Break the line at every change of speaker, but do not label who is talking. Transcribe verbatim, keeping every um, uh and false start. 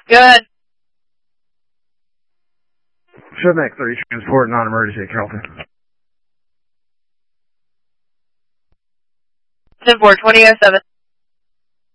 Good.
Chevmac three, transport non-emergency at Carrollton.
ten four, twenty oh seven.